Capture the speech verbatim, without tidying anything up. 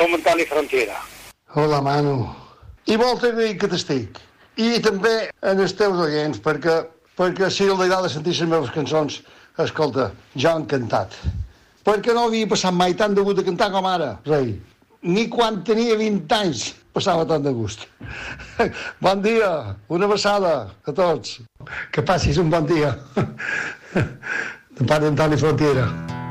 som Antoni Frontiera. Hola, Manu. I molt agraït que t'estic. I també en els teus oients, perquè, perquè si li agrada sentir les meves cançons, escolta, jo encantat. Perquè no havia passat mai tant de gust de cantar com ara, rei. Ni quan tenia vint anys passava tant de gust. Bon dia, una abraçada a tots. Que passis un bon dia. De part d'Antoni Frontiera.